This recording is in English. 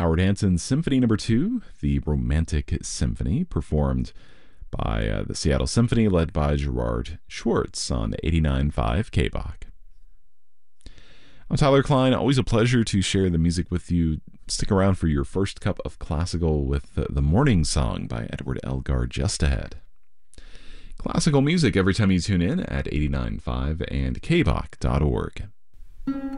Howard Hanson's Symphony No. 2, the Romantic Symphony, performed by the Seattle Symphony, led by Gerard Schwartz on 89.5 KBOK. I'm Tyler Klein. Always a pleasure to share the music with you. Stick around for your first cup of classical with The Morning Song by Edward Elgar just ahead. Classical music every time you tune in at 89.5 and kbok.org.